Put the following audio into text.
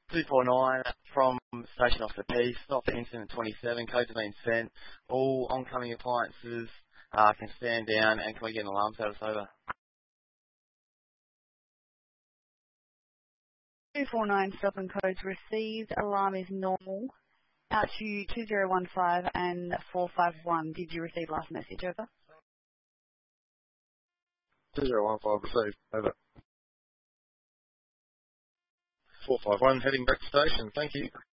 249 from Station Officer P. Stop for incident 27. Codes have been sent. All oncoming appliances can stand down, and can we get an alarm status over? 249 stop and codes received. Alarm is normal. Out to 2015 and 451. Did you receive last message? Over. 2015 received. Over. 451 heading back to station. Thank you.